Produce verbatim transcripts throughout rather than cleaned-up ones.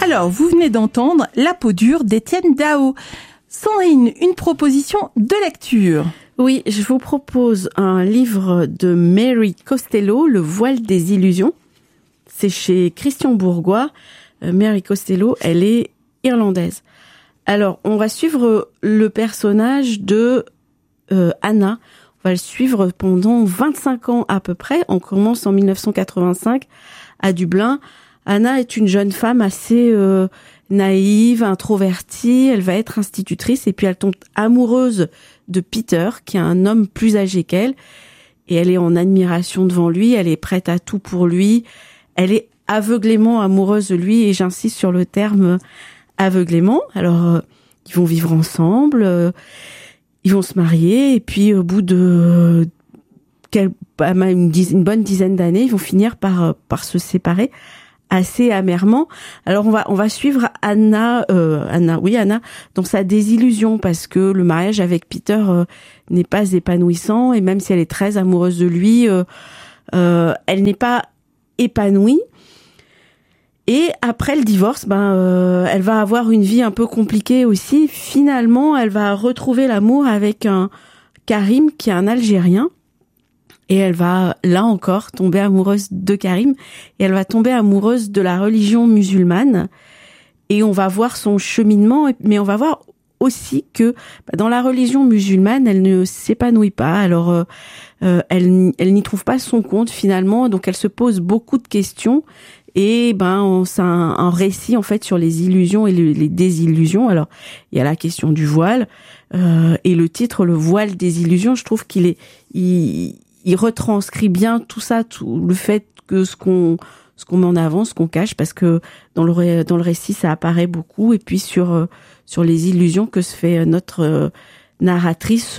Alors, vous venez d'entendre La peau dure d'Étienne Daho. Sandrine, une proposition de lecture. Oui, je vous propose un livre de Mary Costello, Le voile des illusions. C'est chez Christian Bourgois. Euh, Mary Costello, elle est irlandaise. Alors, on va suivre le personnage de euh, Anna. On va le suivre pendant vingt-cinq ans à peu près. On commence en dix-neuf cent quatre-vingt-cinq à Dublin. Anna est une jeune femme assez euh, naïve, introvertie. Elle va être institutrice et puis elle tombe amoureuse de Peter, qui est un homme plus âgé qu'elle. Et elle est en admiration devant lui. Elle est prête à tout pour lui. Elle est aveuglément amoureuse de lui. Et j'insiste sur le terme aveuglément. Alors, euh, ils vont vivre ensemble. Euh, ils vont se marier. Et puis, au bout de quel, une, dizaine, une bonne dizaine d'années, ils vont finir par, par se séparer. Assez amèrement. Alors on va on va suivre Anna euh, Anna oui Anna dans sa désillusion parce que le mariage avec Peter euh, n'est pas épanouissant et même si elle est très amoureuse de lui, euh, euh, elle n'est pas épanouie. Et après le divorce, ben euh, elle va avoir une vie un peu compliquée aussi. Finalement, elle va retrouver l'amour avec un Karim qui est un Algérien. Et elle va, là encore, tomber amoureuse de Karim. Et elle va tomber amoureuse de la religion musulmane. Et on va voir son cheminement. Mais on va voir aussi que dans la religion musulmane, elle ne s'épanouit pas. Alors, euh, euh, elle, elle n'y trouve pas son compte finalement. Donc, elle se pose beaucoup de questions. Et ben, c'est un, un récit en fait sur les illusions et les, les désillusions. Alors, il y a la question du voile. Euh, et le titre, Le voile des illusions, je trouve qu'il est... Il, il retranscrit bien tout ça, tout le fait que ce qu'on ce qu'on met en avant, ce qu'on cache, parce que dans le dans le récit ça apparaît beaucoup, et puis sur sur les illusions que se fait notre narratrice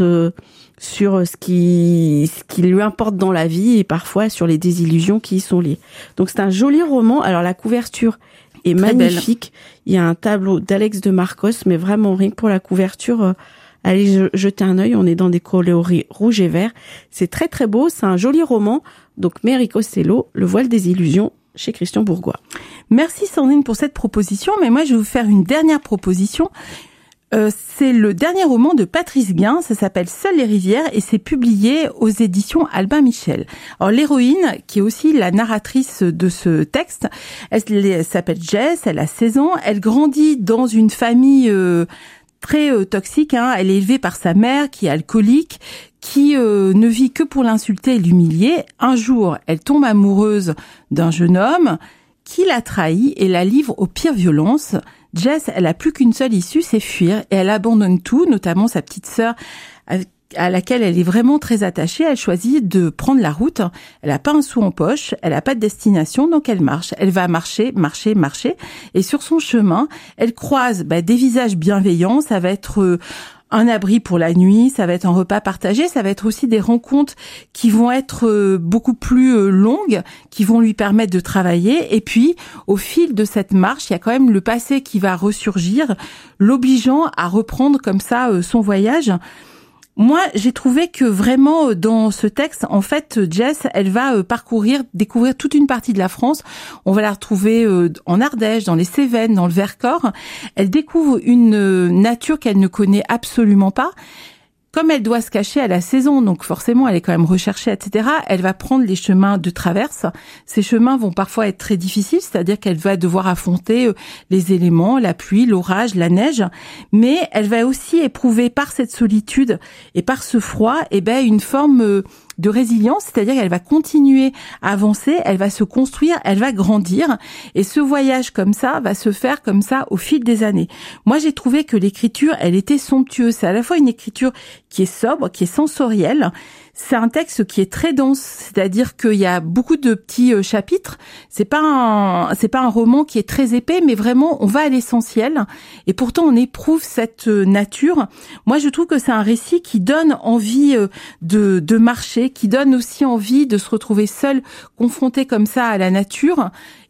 sur ce qui ce qui lui importe dans la vie et parfois sur les désillusions qui y sont liées. Donc c'est un joli roman. Alors la couverture est Très magnifique. Belle. Il y a un tableau d'Alex de Marcos, mais vraiment rien que pour la couverture. Allez jeter un œil, on est dans des coloris rouges et verts. C'est très très beau, c'est un joli roman. Donc Mary Costello, Le voile des illusions, chez Christian Bourgois. Merci Sandrine pour cette proposition, mais moi je vais vous faire une dernière proposition. Euh, c'est le dernier roman de Patrice Guin, ça s'appelle Seules les rivières et c'est publié aux éditions Albin Michel. Alors l'héroïne, qui est aussi la narratrice de ce texte, elle, elle s'appelle Jess, elle a seize ans, elle grandit dans une famille... Euh, très euh, toxique, hein. Elle est élevée par sa mère qui est alcoolique, qui euh, ne vit que pour l'insulter et l'humilier. Un jour, elle tombe amoureuse d'un jeune homme qui la trahit et la livre aux pires violences. Jess, elle a plus qu'une seule issue, c'est fuir, et elle abandonne tout, notamment sa petite sœur à laquelle elle est vraiment très attachée. Elle choisit de prendre la route. Elle n'a pas un sou en poche, elle n'a pas de destination, donc elle marche. Elle va marcher, marcher, marcher. Et sur son chemin, elle croise bah, des visages bienveillants. Ça va être euh, un abri pour la nuit, ça va être un repas partagé, ça va être aussi des rencontres qui vont être euh, beaucoup plus euh, longues, qui vont lui permettre de travailler. Et puis, au fil de cette marche, il y a quand même le passé qui va ressurgir, l'obligeant à reprendre comme ça euh, son voyage. Moi, j'ai trouvé que vraiment dans ce texte, en fait, Jess, elle va parcourir, découvrir toute une partie de la France. On va la retrouver en Ardèche, dans les Cévennes, dans le Vercors. Elle découvre une nature qu'elle ne connaît absolument pas. Comme elle doit se cacher à la saison, donc forcément elle est quand même recherchée, et cetera, elle va prendre les chemins de traverse. Ces chemins vont parfois être très difficiles, c'est-à-dire qu'elle va devoir affronter les éléments, la pluie, l'orage, la neige, mais elle va aussi éprouver par cette solitude et par ce froid, eh ben, une forme de résilience, c'est-à-dire qu'elle va continuer à avancer, elle va se construire, elle va grandir, et ce voyage comme ça va se faire comme ça au fil des années. Moi, j'ai trouvé que l'écriture, elle était somptueuse. C'est à la fois une écriture qui est sobre, qui est sensorielle. C'est un texte qui est très dense, c'est-à-dire qu'il y a beaucoup de petits chapitres. C'est pas un, c'est pas un roman qui est très épais, mais vraiment on va à l'essentiel. Et pourtant on éprouve cette nature. Moi je trouve que c'est un récit qui donne envie de, de marcher, qui donne aussi envie de se retrouver seul, confronté comme ça à la nature.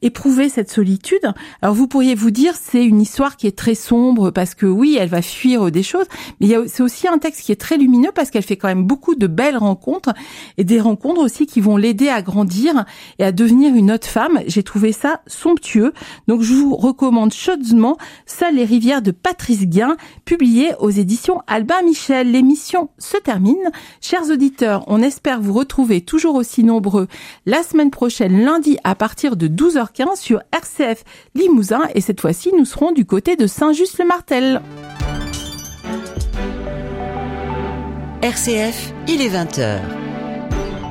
éprouver cette solitude. Alors vous pourriez vous dire c'est une histoire qui est très sombre parce que oui, elle va fuir des choses, mais il y a, c'est aussi un texte qui est très lumineux parce qu'elle fait quand même beaucoup de belles rencontres et des rencontres aussi qui vont l'aider à grandir et à devenir une autre femme. J'ai trouvé ça somptueux. Donc je vous recommande chaudement Seules les rivières de Patrice Guin, publié aux éditions Albin Michel. L'émission se termine. Chers auditeurs, on espère vous retrouver toujours aussi nombreux la semaine prochaine, lundi à partir de douze heures quinze sur R C F Limousin. Et cette fois-ci, nous serons du côté de Saint-Just-le-Martel. R C F, il est vingt heures.